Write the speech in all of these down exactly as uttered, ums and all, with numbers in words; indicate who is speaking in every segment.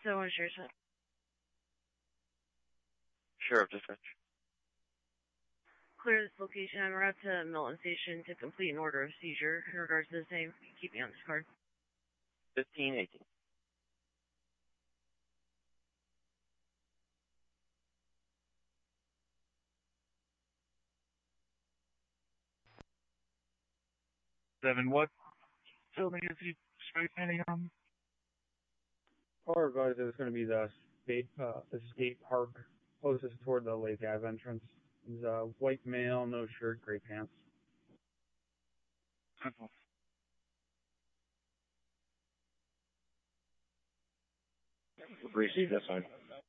Speaker 1: So what is yours?
Speaker 2: Sheriff Dispatch.
Speaker 1: Clear this location en route to Milton Station to complete an order of seizure. In regards to the same, keep me on this card.
Speaker 2: fifteen eighteen.
Speaker 3: Seven, what building is he standing on?
Speaker 4: Our advisor is going to be the state, uh, the state park closest toward the Lake Ave entrance. He's a white male, no shirt, gray pants.
Speaker 2: Receive that sign.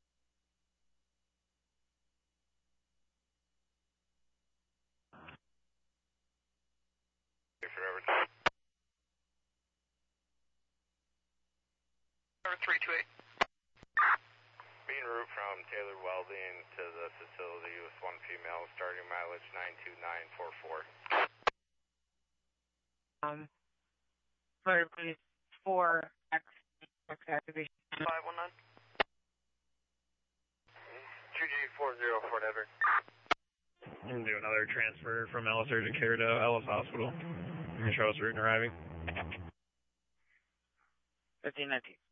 Speaker 5: three two eight. Being route from Taylor Welding to the facility with one female, starting mileage nine two nine four four.
Speaker 1: Um, for please four X activation.
Speaker 5: five one nine. two G four zero four Denver.
Speaker 3: I'm going to do another transfer from Ellis Urgent Care to Ellis Hospital. You can show us route and arriving.
Speaker 1: fifteen nineteen.